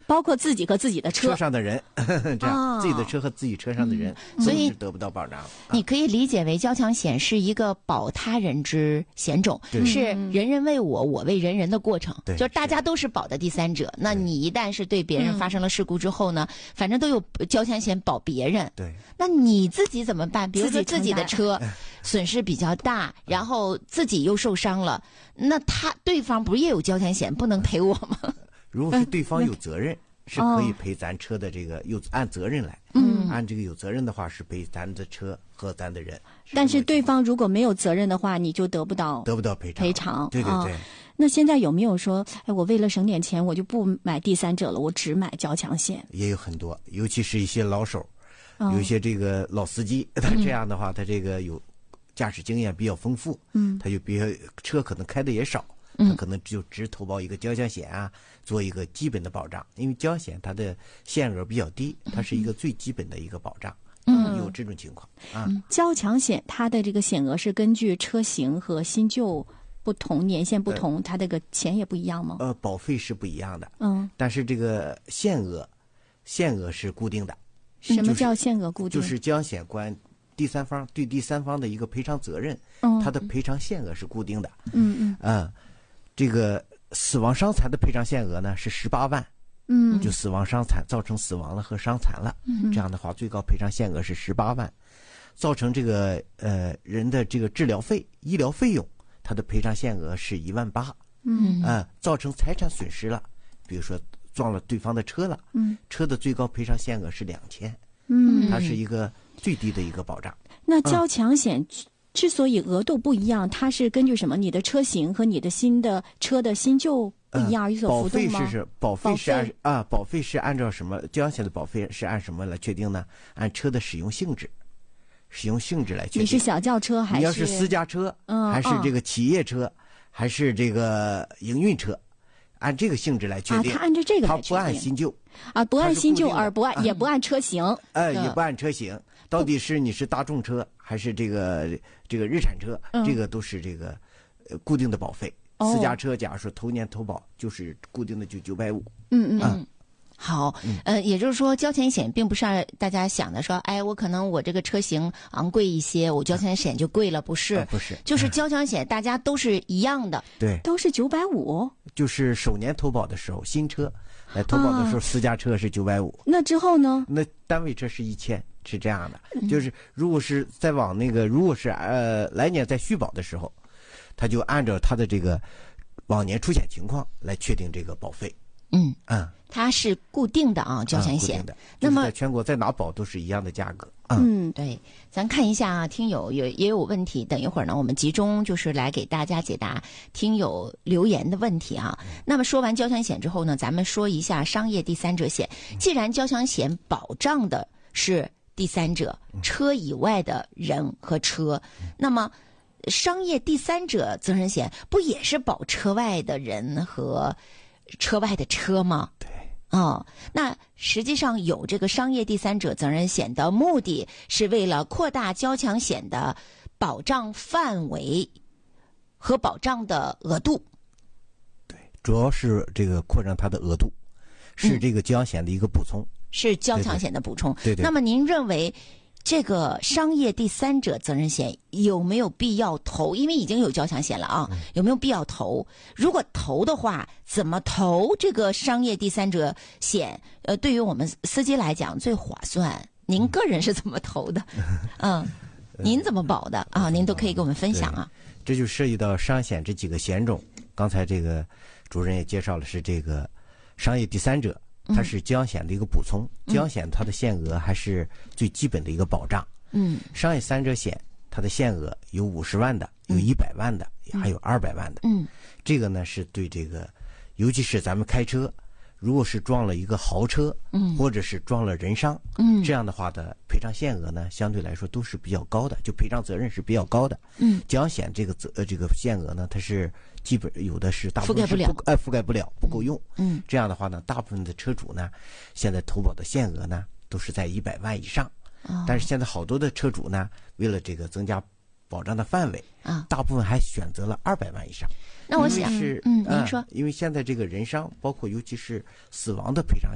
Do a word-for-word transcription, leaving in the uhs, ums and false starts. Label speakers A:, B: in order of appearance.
A: 包括自己和自己的车
B: 车上的人，这样、哦、自己的车和自己车上的人、嗯、都是得不到保障。
C: 你可以理解为交强险是一个保他人之险种，是人人为我，我为人人的过程。
B: 对，
C: 就是大家都是保的第三者。那你一旦是对别人发生了事故之后呢，反正都有交强险保别人。
B: 对，
C: 那你自己怎么办？比如说自己的车损失比较大，然后自己又受伤了，那他对方不是也有交强险，不能赔我吗？
B: 如果是对方有责任，是可以赔咱车的这个，有按责任来。嗯，按这个有责任的话是赔咱的车和咱的人。
A: 但是对方如果没有责任的话，你就得不到
B: 得不到赔偿。
A: 赔偿，
B: 对对对。
A: 哦，那现在有没有说，哎，我为了省点钱，我就不买第三者了，我只买交强险？
B: 也有很多，尤其是一些老手，哦、有一些这个老司机，他这样的话，嗯、他这个有驾驶经验比较丰富，嗯，他就比较车可能开的也少。他可能就只投保一个交强险啊，做一个基本的保障，因为交强险它的限额比较低，它是一个最基本的一个保障。嗯，有这种情况啊。
A: 嗯、交强险它的这个险额是根据车型和新旧不同、年限不同，呃、它这个钱也不一样吗？
B: 呃，保费是不一样的。嗯，但是这个限额，限额是固定的。
A: 什么叫限额固定？
B: 就是交强险关第三方对第三方的一个赔偿责任，嗯、它的赔偿限额是固定的。嗯嗯嗯。这个死亡伤残的赔偿限额呢是十八万，嗯，就死亡伤残造成死亡了和伤残了，嗯，这样的话最高赔偿限额是十八万，造成这个呃人的这个治疗费、医疗费用，它的赔偿限额是一万八，嗯啊、呃，造成财产损失了，比如说撞了对方的车了，嗯，车的最高赔偿限额是两千，嗯，它是一个最低的一个保障。
A: 那交强险。嗯之所以额度不一样，它是根据什么？你的车型和你的新的车的新旧不一样而有所浮动吗？
B: 保费是保费是按啊，保费是按照什么？交强险的保费是按什么来确定呢？按车的使用性质，使用性质来确定。
A: 你是小轿车还是？
B: 你要是私家车，嗯，还是这个企业车，嗯、还是这个营运车？按这个性质来确定。
A: 啊，他按照这个来确定。
B: 他不按新旧。
A: 啊，不按新旧，而不按、嗯、也不按车型。
B: 呃，也不按车型。到底是你是大众车还是这个这个日产车、嗯？这个都是这个呃固定的保费。哦、私家车假如说头年投保就是固定的就九百五。
C: 嗯嗯嗯。好，呃，也就是说，交强险并不是按大家想的说，哎，我可能我这个车型昂贵一些，我交强险就贵了，不是？
B: 啊、不是，
C: 就是交强险大家都是一样的。
B: 对，
A: 都是九百五。
B: 就是首年投保的时候，新车来投保的时候，啊、私家车是九百五。
A: 那之后呢？
B: 那单位车是一千。是这样的，就是如果是再往那个，如果是呃来年在续保的时候，他就按照他的这个往年出险情况来确定这个保费。
C: 嗯嗯，它是固定的啊，交强险。
B: 嗯、那么在全国在哪保都是一样的价格。
C: 嗯，对，咱看一下啊，听友有也有问题，等一会儿呢，我们集中就是来给大家解答听友留言的问题啊。嗯、那么说完交强险之后呢，咱们说一下商业第三者险。既然交强险保障的是第三者车以外的人和车，那么商业第三者责任险不也是保车外的人和车外的车吗？
B: 对，
C: 哦，那实际上有这个商业第三者责任险的目的是为了扩大交强险的保障范围和保障的额度。
B: 对，主要是这个扩张它的额度，是这个交强险的一个补充。嗯，
C: 是交强险的补充。
B: 对 对, 对。
C: 那么您认为这个商业第三者责任险有没有必要投？因为已经有交强险了啊，嗯、有没有必要投？如果投的话，怎么投这个商业第三者险？呃，对于我们司机来讲最划算。您个人是怎么投的？嗯，您怎么保的啊？您都可以给我们分享啊。
B: 这就涉及到商险这几个险种。刚才这个主任也介绍了，是这个商业第三者。它是交强险的一个补充，交强险它的限额还是最基本的一个保障。嗯，商业三者险它的限额有五十万的，有一百万的，嗯、还有二百万的。嗯，这个呢是对这个，尤其是咱们开车，如果是撞了一个豪车，嗯，或者是撞了人伤，嗯，这样的话的赔偿限额呢，相对来说都是比较高的，就赔偿责任是比较高的。嗯，交强险这个责呃这个限额呢，它是基本有的是大部分是不
C: 覆盖不了，
B: 哎覆盖不了，不够用。嗯，这样的话呢，大部分的车主呢，现在投保的限额呢都是在一百万以上。哦，但是现在好多的车主呢，为了这个增加保障的范围啊，大部分还选择了二百万以上。
C: 那我想
B: 是
C: 嗯，您说，
B: 因为现在这个人伤，包括尤其是死亡的赔偿